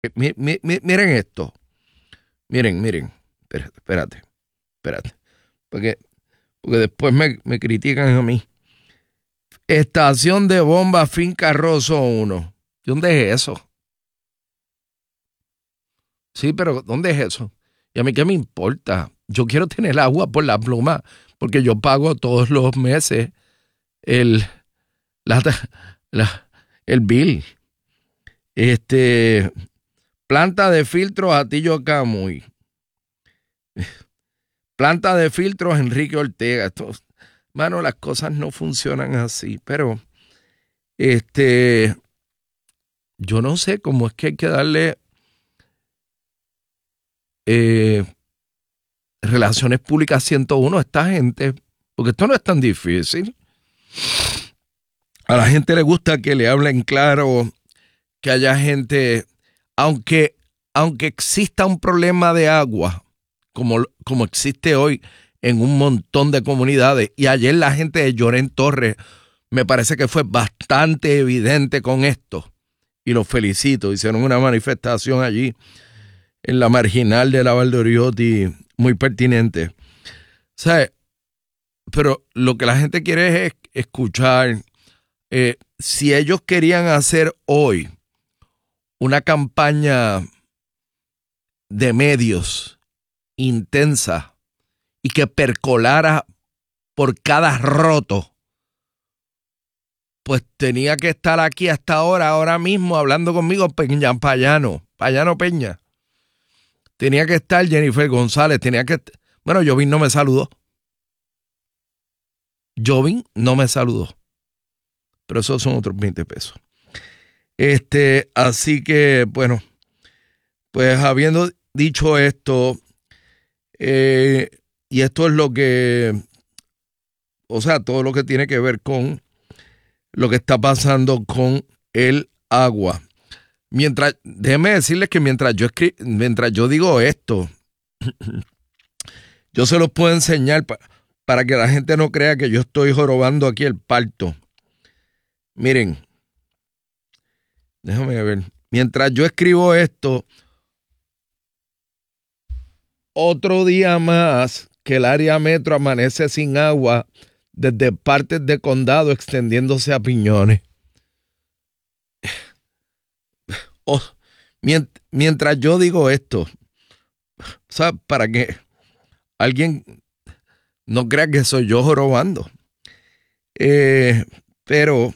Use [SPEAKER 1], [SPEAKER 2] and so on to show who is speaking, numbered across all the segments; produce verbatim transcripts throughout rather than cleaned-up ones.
[SPEAKER 1] Mi- mi- mi- miren esto. Miren, miren. Espérate, espérate. espérate. Porque, porque después me, me critican a mí. Estación de bomba Finca Rosso uno. ¿Dónde es eso? Sí, pero ¿dónde es eso? Y a mí qué me importa. Yo quiero tener agua por la pluma porque yo pago todos los meses el, la, la- el bill. Este, planta de filtros Atillo Camuy. Planta de filtros Enrique Ortega. Esto, mano, las cosas no funcionan así, pero este, yo no sé cómo es que hay que darle eh, relaciones públicas ciento uno a esta gente, porque esto no es tan difícil. A la gente le gusta que le hablen claro, que haya gente, aunque, aunque exista un problema de agua, como, como existe hoy en un montón de comunidades, y ayer la gente de Llorén Torres me parece que fue bastante evidente con esto, y los felicito, hicieron una manifestación allí en la marginal de la Valdoriotti, muy pertinente. ¿Sabes? Pero lo que la gente quiere es escuchar, eh, si ellos querían hacer hoy una campaña de medios intensa y que percolara por cada roto, pues tenía que estar aquí hasta ahora, ahora mismo, hablando conmigo Peña Payano, Payano Peña. Tenía que estar Jennifer González, tenía que... Bueno, Jovin no me saludó. Jovin no me saludó. Pero esos son otros veinte pesos. Este, así que, bueno, pues habiendo dicho esto, eh, y esto es lo que, o sea, todo lo que tiene que ver con lo que está pasando con el agua. Mientras, déjeme decirles que mientras yo escri mientras yo digo esto, yo se los puedo enseñar pa para que la gente no crea que yo estoy jorobando aquí el parto. Miren, déjame ver. Mientras yo escribo esto, otro día más que el área metro amanece sin agua desde partes de condado extendiéndose a Piñones. Oh, mient mientras yo digo esto, ¿sabes? Para que alguien no crea que soy yo jorobando. Eh, pero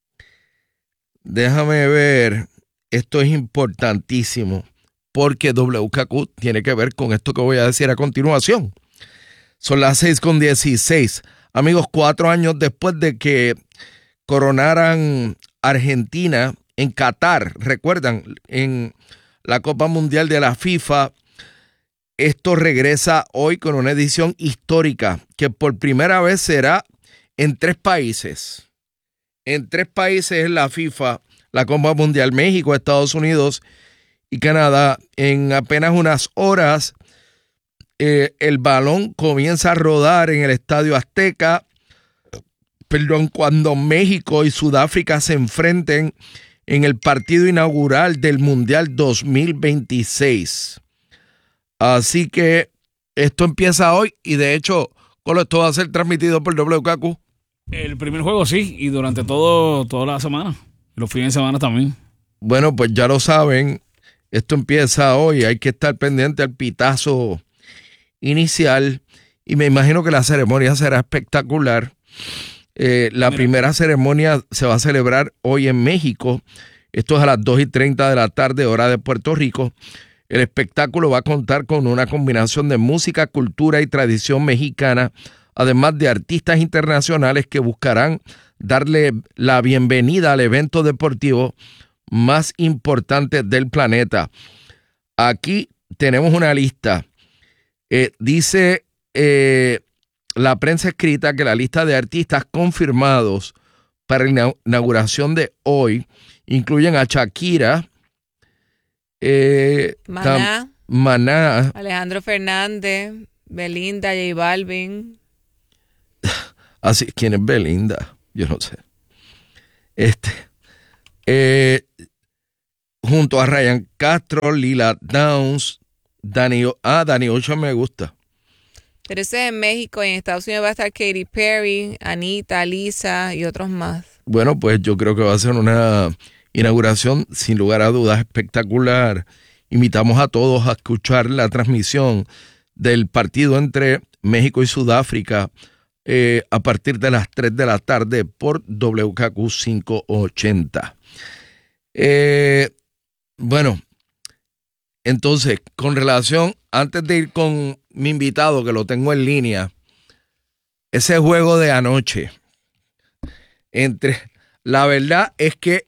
[SPEAKER 1] déjame ver, esto es importantísimo porque W K Q tiene que ver con esto que voy a decir a continuación. Son las seis con dieciséis. Amigos, cuatro años después de que coronaran Argentina en Qatar, recuerdan, en la Copa Mundial de la FIFA, esto regresa hoy con una edición histórica que por primera vez será en tres países. En tres países en la FIFA, la Copa Mundial, México, Estados Unidos y Canadá. En apenas unas horas, eh, el balón comienza a rodar en el Estadio Azteca. Perdón, cuando México y Sudáfrica se enfrenten en el partido inaugural del Mundial dos mil veintiséis. Así que esto empieza hoy y de hecho, Colo, esto va a ser transmitido por W K Q.
[SPEAKER 2] El primer juego sí, y durante todo toda la semana, los fines de semana también.
[SPEAKER 1] Bueno, pues ya lo saben, esto empieza hoy, hay que estar pendiente al pitazo inicial y me imagino que la ceremonia será espectacular. Eh, la Mira. primera ceremonia se va a celebrar hoy en México. Esto es a las dos y treinta de la tarde, hora de Puerto Rico. El espectáculo va a contar con una combinación de música, cultura y tradición mexicana, además de artistas internacionales que buscarán darle la bienvenida al evento deportivo más importante del planeta. Aquí tenemos una lista. Eh, dice eh, la prensa escrita que la lista de artistas confirmados para la inauguración de hoy incluyen a Shakira, eh,
[SPEAKER 3] Maná,
[SPEAKER 1] Maná,
[SPEAKER 3] Alejandro Fernández, Belinda, J Balvin.
[SPEAKER 1] Así, ¿quién es Belinda? Yo no sé. Este, eh, junto a Ryan Castro, Lila Downs, Danny, ah, Danny Ocean me gusta.
[SPEAKER 3] Pero ese es en México y en Estados Unidos va a estar Katy Perry, Anita, Lisa y otros más.
[SPEAKER 1] Bueno, pues yo creo que va a ser una inauguración sin lugar a dudas espectacular. Invitamos a todos a escuchar la transmisión del partido entre México y Sudáfrica eh, a partir de las tres de la tarde por W K Q quinientos ochenta. Eh, bueno, entonces, con relación, antes de ir con mi invitado, que lo tengo en línea, ese juego de anoche, entre, la verdad es que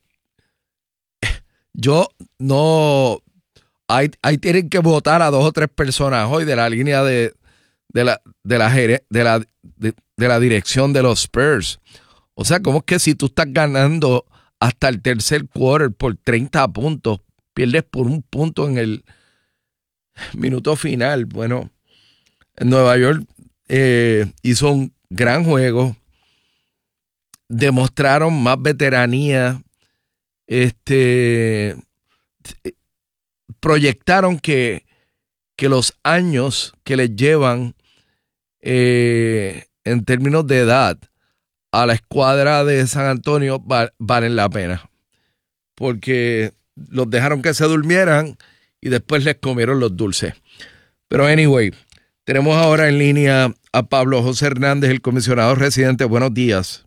[SPEAKER 1] yo no, ahí, ahí tienen que votar a dos o tres personas hoy de la línea de, de la, de la, de la, de, de la dirección de los Spurs. O sea, ¿cómo es que si tú estás ganando hasta el tercer quarter por treinta puntos, pierdes por un punto en el minuto final? Bueno, en Nueva York eh, hizo un gran juego, demostraron más veteranía, este, proyectaron que, que los años que les llevan eh, en términos de edad a la escuadra de San Antonio val, valen la pena, porque los dejaron que se durmieran y después les comieron los dulces. Pero anyway, tenemos ahora en línea a Pablo José Hernández, el comisionado residente. Buenos días.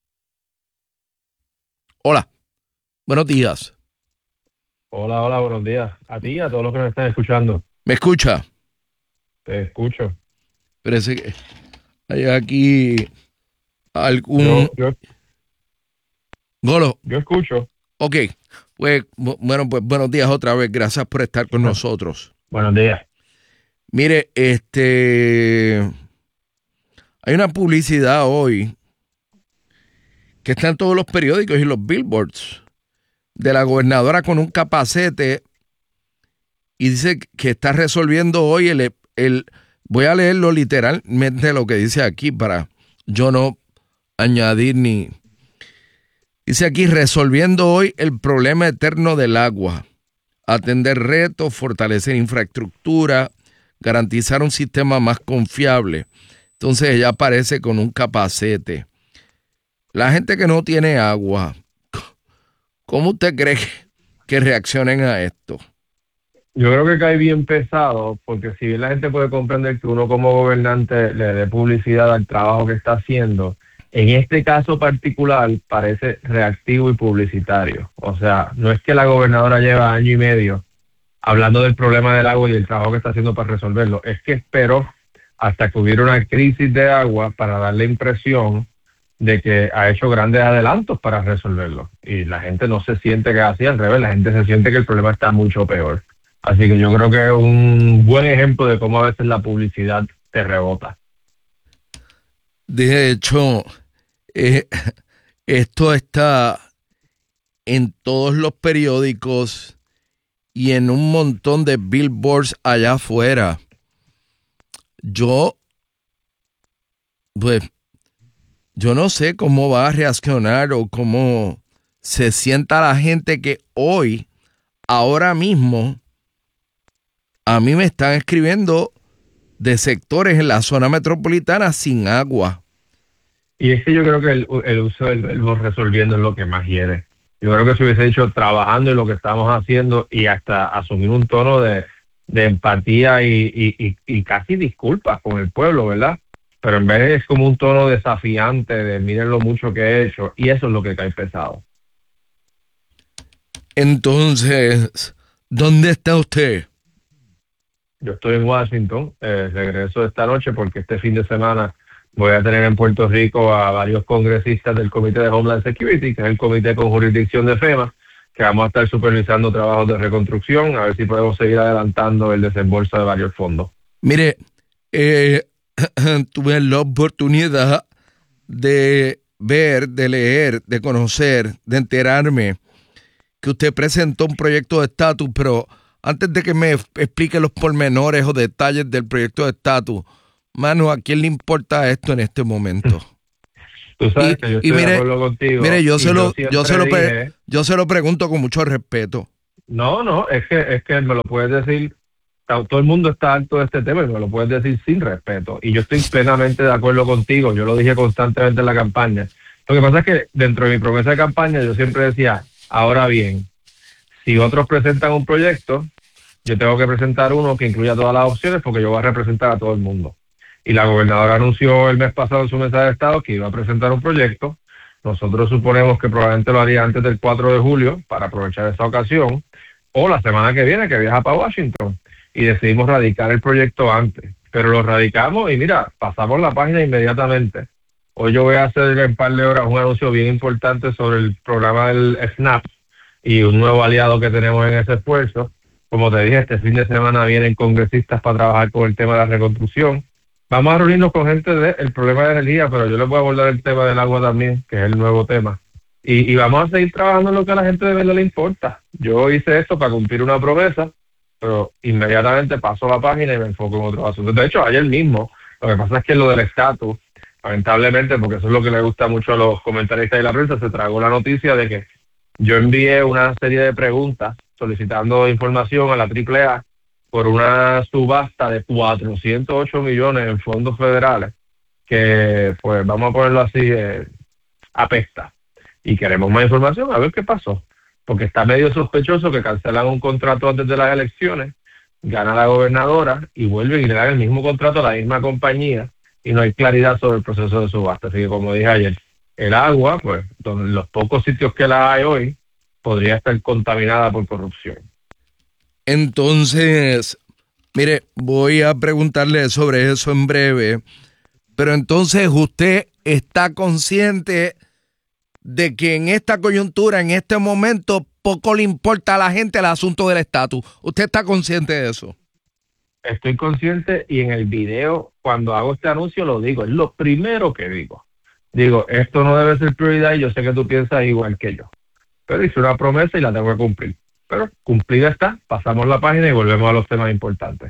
[SPEAKER 1] Hola, buenos días.
[SPEAKER 4] Hola, hola, buenos días. A ti y a todos los que nos están escuchando.
[SPEAKER 1] ¿Me escucha?
[SPEAKER 4] Te escucho.
[SPEAKER 1] Parece que hay aquí algún...
[SPEAKER 4] Yo, yo,
[SPEAKER 1] Golo.
[SPEAKER 4] yo escucho.
[SPEAKER 1] Ok, pues bueno, pues buenos días otra vez. Gracias por estar con nosotros.
[SPEAKER 4] Buenos días.
[SPEAKER 1] Mire, este... hay una publicidad hoy que está en todos los periódicos y los billboards de la gobernadora con un capacete y dice que está resolviendo hoy el, el voy a leerlo literalmente lo que dice aquí para yo no añadir ni... Dice aquí, resolviendo hoy el problema eterno del agua, atender retos, fortalecer infraestructura, garantizar un sistema más confiable. Entonces ella aparece con un capacete. La gente que no tiene agua, ¿cómo usted cree que reaccionen a esto?
[SPEAKER 4] Yo creo que cae bien pesado, porque si bien la gente puede comprender que uno como gobernante le dé publicidad al trabajo que está haciendo, en este caso particular parece reactivo y publicitario. O sea, no es que la gobernadora lleva año y medio hablando del problema del agua y del trabajo que está haciendo para resolverlo, es que esperó hasta que hubiera una crisis de agua para dar la impresión de que ha hecho grandes adelantos para resolverlo. Y la gente no se siente que es así, al revés, la gente se siente que el problema está mucho peor. Así que yo creo que es un buen ejemplo de cómo a veces la publicidad te rebota.
[SPEAKER 1] De hecho, eh, esto está en todos los periódicos y en un montón de billboards allá afuera. Yo, pues, yo no sé cómo va a reaccionar o cómo se sienta la gente que hoy, ahora mismo, a mí me están escribiendo de sectores en la zona metropolitana sin agua.
[SPEAKER 4] Y es que yo creo que el, el uso del verbo resolviendo es lo que más hiere. Yo creo que se hubiese hecho trabajando en lo que estamos haciendo y hasta asumir un tono de, de empatía y, y, y, y casi disculpas con el pueblo, ¿verdad? Pero en vez es como un tono desafiante de miren lo mucho que he hecho, y eso es lo que cae pesado.
[SPEAKER 1] Entonces, ¿dónde está usted?
[SPEAKER 4] Yo estoy en Washington, eh, regreso esta noche porque este fin de semana voy a tener en Puerto Rico a varios congresistas del Comité de Homeland Security, que es el comité con jurisdicción de FEMA, que vamos a estar supervisando trabajos de reconstrucción, a ver si podemos seguir adelantando el desembolso de varios fondos.
[SPEAKER 1] Mire, eh, tuve la oportunidad de ver, de leer, de conocer, de enterarme que usted presentó un proyecto de estatus, pero antes de que me explique los pormenores o detalles del proyecto de estatus, mano, ¿a quién le importa esto en este momento?
[SPEAKER 4] Tú sabes
[SPEAKER 1] y,
[SPEAKER 4] que yo
[SPEAKER 1] y
[SPEAKER 4] estoy
[SPEAKER 1] mire,
[SPEAKER 4] de acuerdo contigo.
[SPEAKER 1] Mire, yo se, lo,
[SPEAKER 4] yo
[SPEAKER 1] yo, se lo
[SPEAKER 4] dije,
[SPEAKER 1] yo se lo pregunto con mucho respeto.
[SPEAKER 4] No, no, es que es que me lo puedes decir, todo el mundo está harto de este tema y me lo puedes decir sin respeto. Y yo estoy plenamente de acuerdo contigo, yo lo dije constantemente en la campaña. Lo que pasa es que dentro de mi promesa de campaña yo siempre decía, ahora bien, si otros presentan un proyecto, yo tengo que presentar uno que incluya todas las opciones porque yo voy a representar a todo el mundo. Y la gobernadora anunció el mes pasado en su mensaje de Estado que iba a presentar un proyecto. Nosotros suponemos que probablemente lo haría antes del cuatro de julio para aprovechar esa ocasión, o la semana que viene que viaja para Washington, y decidimos radicar el proyecto antes. Pero lo radicamos y mira, pasamos la página inmediatamente. Hoy yo voy a hacer en un par de horas un anuncio bien importante sobre el programa del SNAP y un nuevo aliado que tenemos en ese esfuerzo. Como te dije, este fin de semana vienen congresistas para trabajar con el tema de la reconstrucción. Vamos a reunirnos con gente del problema de energía, pero yo les voy a abordar el tema del agua también, que es el nuevo tema. Y, y vamos a seguir trabajando en lo que a la gente de verdad le importa. Yo hice esto para cumplir una promesa, pero inmediatamente paso la página y me enfoco en otros asuntos. De hecho, ayer mismo, lo que pasa es que lo del estatus, lamentablemente, porque eso es lo que le gusta mucho a los comentaristas y la prensa, se tragó la noticia de que yo envié una serie de preguntas solicitando información a la triple A por una subasta de cuatrocientos ocho millones en fondos federales, que pues vamos a ponerlo así, eh, apesta. Y queremos más información, a ver qué pasó. Porque está medio sospechoso que cancelan un contrato antes de las elecciones, gana la gobernadora y vuelven y le dan el mismo contrato a la misma compañía y no hay claridad sobre el proceso de subasta. Así que como dije ayer, el agua, pues, donde los pocos sitios que la hay hoy, podría estar contaminada por corrupción.
[SPEAKER 1] Entonces, mire, voy a preguntarle sobre eso en breve, pero entonces usted está consciente de que en esta coyuntura, en este momento, poco le importa a la gente el asunto del estatus. ¿Usted está consciente de eso?
[SPEAKER 4] Estoy consciente y en el video, cuando hago este anuncio, lo digo. Es lo primero que digo. Digo, esto no debe ser prioridad y yo sé que tú piensas igual que yo. Pero hice una promesa y la tengo que cumplir. Pero cumplida está, pasamos la página y volvemos a los temas importantes.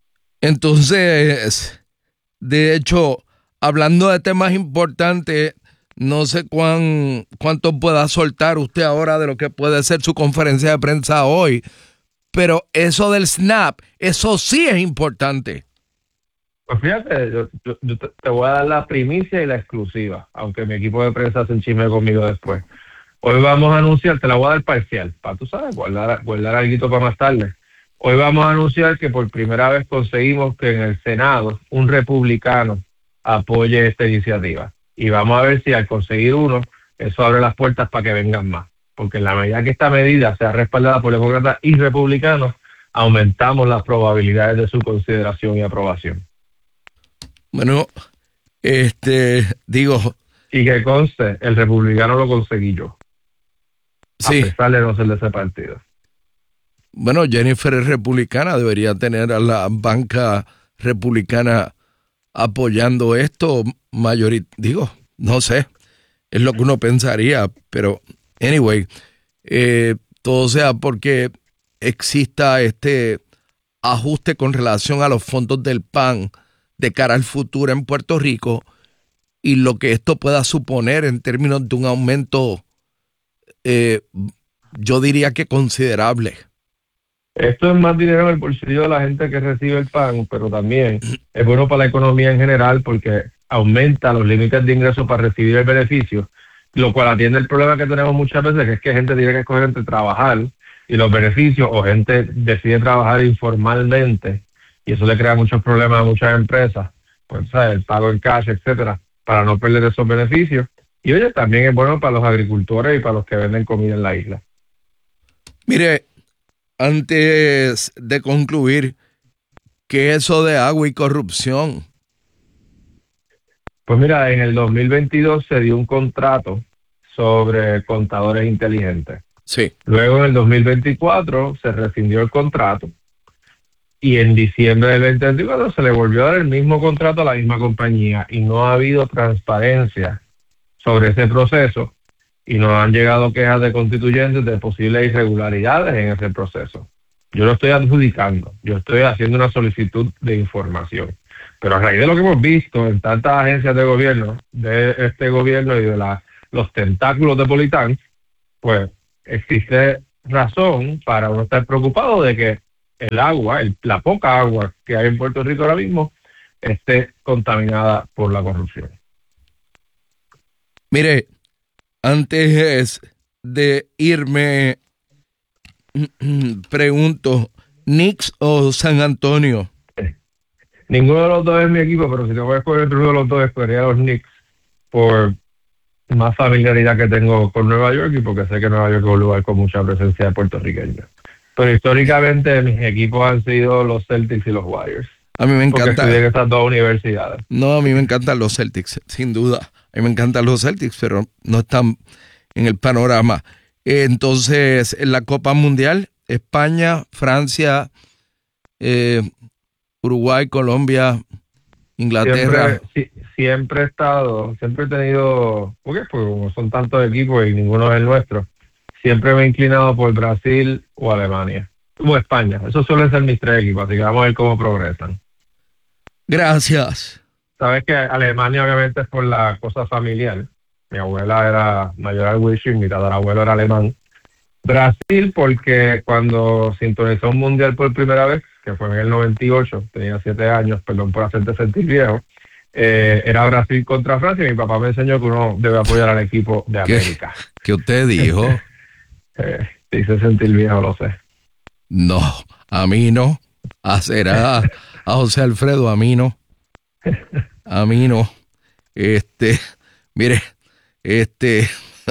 [SPEAKER 1] Entonces, de hecho, hablando de temas importantes, no sé cuán cuánto pueda soltar usted ahora de lo que puede ser su conferencia de prensa hoy, pero eso del SNAP, eso sí es importante.
[SPEAKER 4] Pues fíjate, yo, yo, yo te, te voy a dar la primicia y la exclusiva, aunque mi equipo de prensa hace un chisme conmigo después. Hoy vamos a anunciar, te la voy a dar parcial, para tú sabes, guardar, guardar algo para más tarde. Hoy vamos a anunciar que por primera vez conseguimos que en el Senado un republicano apoye esta iniciativa. Y vamos a ver si al conseguir uno, eso abre las puertas para que vengan más. Porque en la medida que esta medida sea respaldada por demócratas y republicanos, aumentamos las probabilidades de su consideración y aprobación.
[SPEAKER 1] Bueno, este, digo...
[SPEAKER 4] Y que conste, el republicano lo conseguí yo.
[SPEAKER 1] Sí.
[SPEAKER 4] A pesar de no ser de ese partido.
[SPEAKER 1] Bueno, Jennifer es republicana, debería tener a la banca republicana apoyando esto, mayorit digo, no sé, es lo que uno pensaría, pero anyway, eh, todo sea porque exista este ajuste con relación a los fondos del P A N de cara al futuro en Puerto Rico y lo que esto pueda suponer en términos de un aumento, eh, yo diría que considerable.
[SPEAKER 4] Esto es más dinero en el bolsillo de la gente que recibe el P A N, pero también es bueno para la economía en general porque aumenta los límites de ingresos para recibir el beneficio, lo cual atiende el problema que tenemos muchas veces, que es que gente tiene que escoger entre trabajar y los beneficios, o gente decide trabajar informalmente, y eso le crea muchos problemas a muchas empresas, pues, ¿sabes? El pago en cash, etcétera, para no perder esos beneficios. Y oye, también es bueno para los agricultores y para los que venden comida en la isla.
[SPEAKER 1] Mire, antes de concluir, ¿qué es eso de agua y corrupción?
[SPEAKER 4] Pues mira, en el dos mil veintidós se dio un contrato sobre contadores inteligentes.
[SPEAKER 1] Sí.
[SPEAKER 4] Luego en el dos mil veinticuatro se rescindió el contrato y en diciembre del veinte veinticuatro se le volvió a dar el mismo contrato a la misma compañía y no ha habido transparencia sobre ese proceso y nos han llegado quejas de constituyentes de posibles irregularidades en ese proceso. Yo lo estoy adjudicando, yo estoy haciendo una solicitud de información. Pero a raíz de lo que hemos visto en tantas agencias de gobierno, de este gobierno y de la, los tentáculos de Politán, pues existe razón para uno estar preocupado de que el agua, el, la poca agua que hay en Puerto Rico ahora mismo, esté contaminada por la corrupción.
[SPEAKER 1] Mire, antes de irme, pregunto, ¿Knicks o San Antonio?
[SPEAKER 4] Ninguno de los dos es mi equipo, pero si tengo que escoger entre uno de los dos, escogería a los Knicks por más familiaridad que tengo con Nueva York y porque sé que Nueva York es un lugar con mucha presencia de puertorriqueños. Pero históricamente mis equipos han sido los Celtics y los Warriors.
[SPEAKER 1] A mí me encanta.
[SPEAKER 4] Porque estudié en estas dos universidades.
[SPEAKER 1] No, a mí me encantan los Celtics, sin duda. A mí me encantan los Celtics, pero no están en el panorama. Entonces, en la Copa Mundial, España, Francia, eh, Uruguay, Colombia, Inglaterra.
[SPEAKER 4] Siempre, si, siempre he estado, siempre he tenido, ¿por qué? Porque como son tantos equipos y ninguno es el nuestro, siempre me he inclinado por Brasil o Alemania. O España. Esos suelen ser mis tres equipos, así que vamos a ver cómo progresan.
[SPEAKER 1] Gracias.
[SPEAKER 4] Sabes que Alemania obviamente es por la cosa familiar. Mi abuela era mayor Wishing, mi tatarabuelo era alemán. Brasil porque cuando sintonizó un mundial por primera vez, que fue en el noventa y ocho, tenía siete años, perdón por hacerte sentir viejo, eh, era Brasil contra Francia y mi papá me enseñó que uno debe apoyar al equipo de América.
[SPEAKER 1] ¿Qué, ¿qué usted dijo?
[SPEAKER 4] eh, te hice sentir viejo, lo sé.
[SPEAKER 1] No, a mí no. A será a José Alfredo, a mí no. A mí no. Este, mire, este,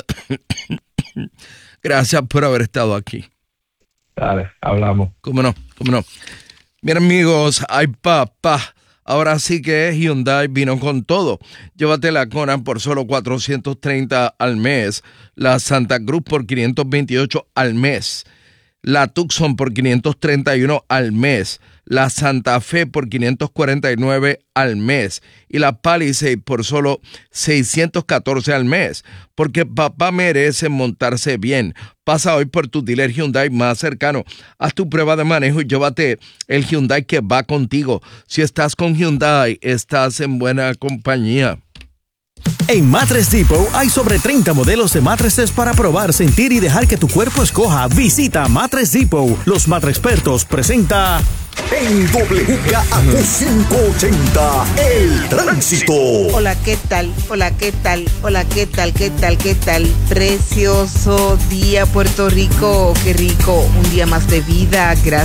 [SPEAKER 1] gracias por haber estado aquí.
[SPEAKER 4] Dale, hablamos.
[SPEAKER 1] ¿Cómo no? ¿Cómo no? Bien, amigos, ay papá, ahora sí que Hyundai vino con todo. Llévate la Kona por solo cuatrocientos treinta al mes, la Santa Cruz por quinientos veintiocho al mes, la Tucson por quinientos treinta y uno al mes, la Santa Fe por quinientos cuarenta y nueve al mes y la Palisade por solo seiscientos catorce al mes. Porque papá merece montarse bien. Pasa hoy por tu dealer Hyundai más cercano. Haz tu prueba de manejo y llévate el Hyundai que va contigo. Si estás con Hyundai, estás en buena compañía.
[SPEAKER 5] En Mattress Depot hay sobre treinta modelos de mattresses para probar, sentir y dejar que tu cuerpo escoja. Visita Mattress Depot. Los Mattrexpertos presenta
[SPEAKER 6] en W K A Q quinientos ochenta, el tránsito.
[SPEAKER 7] Hola, ¿qué tal? Hola, ¿qué tal? Hola, ¿qué tal? ¿Qué tal? ¿Qué tal? Precioso día, Puerto Rico. Qué rico. Un día más de vida. Gracias.